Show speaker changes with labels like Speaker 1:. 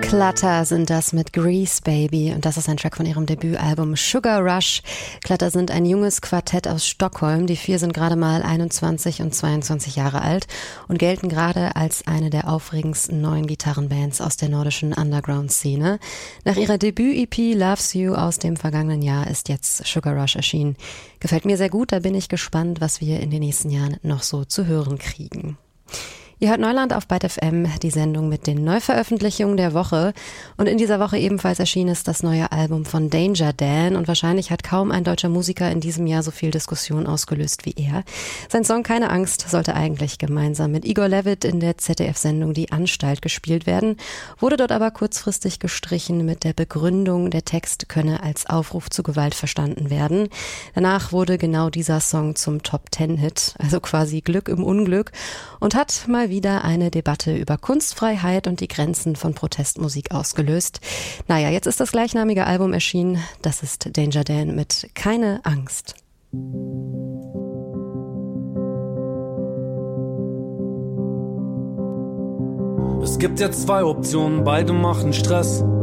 Speaker 1: Clutter sind das mit Grease Baby und das ist ein Track von ihrem Debütalbum Sugar Rush. Clutter sind ein junges Quartett aus Stockholm. Die vier sind gerade mal 21 und 22 Jahre alt und gelten gerade als eine der aufregendsten neuen Gitarrenbands aus der nordischen Underground-Szene. Nach ihrer Debüt-EP Loves You aus dem vergangenen Jahr ist jetzt Sugar Rush erschienen. Gefällt mir sehr gut, da bin ich gespannt, was wir in den nächsten Jahren noch so zu hören kriegen. Ihr hört Neuland auf Byte FM, die Sendung mit den Neuveröffentlichungen der Woche. Und in dieser Woche ebenfalls erschienen ist das neue Album von Danger Dan. Und wahrscheinlich hat kaum ein deutscher Musiker in diesem Jahr so viel Diskussion ausgelöst wie er. Sein Song Keine Angst sollte eigentlich gemeinsam mit Igor Levit in der ZDF-Sendung Die Anstalt gespielt werden, wurde dort aber kurzfristig gestrichen mit der Begründung, der Text könne als Aufruf zu Gewalt verstanden werden. Danach wurde genau dieser Song zum Top-10-Hit, also quasi Glück im Unglück, und hat mal wieder eine Debatte über Kunstfreiheit und die Grenzen von Protestmusik ausgelöst. Naja, jetzt ist das gleichnamige Album erschienen. Das ist Danger Dan mit Keine Angst.
Speaker 2: Es gibt jetzt zwei Optionen, beide machen Stress.